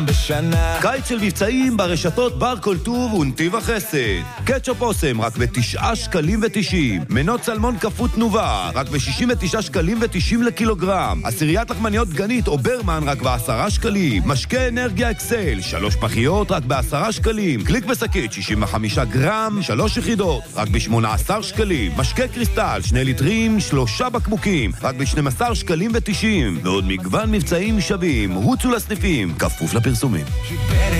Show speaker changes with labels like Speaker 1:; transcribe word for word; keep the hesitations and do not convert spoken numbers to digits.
Speaker 1: פעם בשנה.
Speaker 2: קיץ של מבצעים ברשתות בר כל טוב ונתיב החסד. קטשופ אוסם רק בתשעה שקלים ותשעים. מנות סלמון קפוא תנובה רק בשישים ותשעה שקלים ותשעים לקילוגרם. עשיריית לחמניות דגנית או ברמן רק בעשרה שקלים. משקה אנרגיה אקסל שלוש פחיות רק בעשרה שקלים. קליק בשקית שישים וחמישה גרם שלוש יחידות רק בשמונה עשר שקלים. משקה קריסטל שני ליטרים שלושה בקבוקים רק ב-שנים עשר שקלים ותשעים. ועוד מגוון מבצעים שווים. רוצו לסניפים כפוף לפרסומים.